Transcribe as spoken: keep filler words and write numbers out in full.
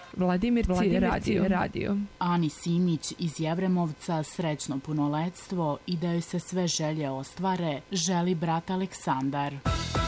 Vladimirci radio. radio. Ani Simić iz Jevremovca srećno punoletstvo i da joj se sve želje ostvare želi brat Aleksandar.